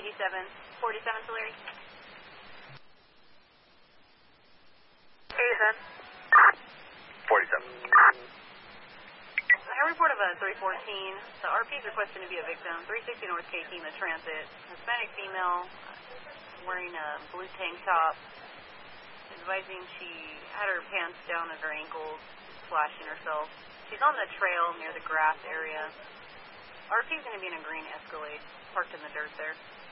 87, 47, Larry. 87. 47. I report of a 314. The RP is requesting to be a victim. 360 North KT in the transit. Hispanic female wearing a blue tank top. Advising she had her pants down at her ankles, flashing herself. She's on the trail near the grass area. RP is going to be in a green Escalade, parked in the dirt there.